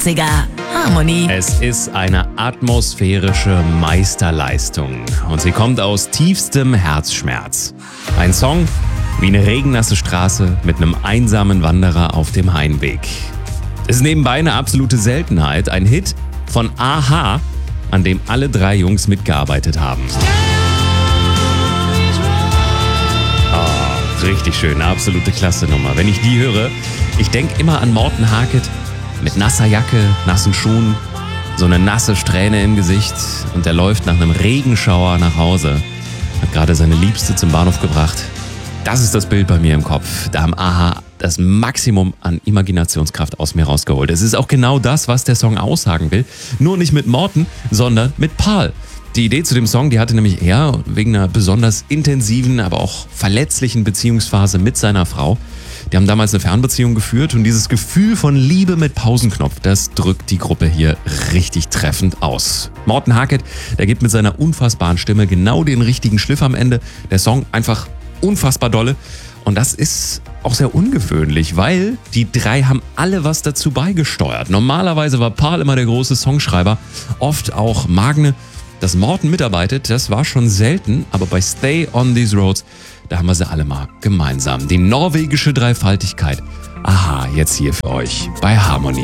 80er. Harmony. Es ist eine atmosphärische Meisterleistung und sie kommt aus tiefstem Herzschmerz. Ein Song wie eine regennasse Straße mit einem einsamen Wanderer auf dem Heimweg. Es ist nebenbei eine absolute Seltenheit, ein Hit von a-ha, an dem alle 3 Jungs mitgearbeitet haben. Richtig schön, eine absolute Klasse-Nummer. Wenn ich die höre, ich denke immer an Morten Harket mit nasser Jacke, nassen Schuhen, so eine nasse Strähne im Gesicht und er läuft nach einem Regenschauer nach Hause. Hat gerade seine Liebste zum Bahnhof gebracht. Das ist das Bild bei mir im Kopf. Da haben a-ha das Maximum an Imaginationskraft aus mir rausgeholt. Es ist auch genau das, was der Song aussagen will. Nur nicht mit Morten, sondern mit Paul. Die Idee zu dem Song, die hatte nämlich er wegen einer besonders intensiven, aber auch verletzlichen Beziehungsphase mit seiner Frau. Die haben damals eine Fernbeziehung geführt und dieses Gefühl von Liebe mit Pausenknopf, das drückt die Gruppe hier richtig treffend aus. Morten Harket, der gibt mit seiner unfassbaren Stimme genau den richtigen Schliff am Ende. Der Song einfach unfassbar dolle. Und das ist auch sehr ungewöhnlich, weil die 3 haben alle was dazu beigesteuert. Normalerweise war Paul immer der große Songschreiber, oft auch Magne. Dass Morten mitarbeitet, das war schon selten, aber bei Stay on These Roads, da haben wir sie alle mal gemeinsam. Die norwegische Dreifaltigkeit. a-ha, jetzt hier für euch bei Harmony.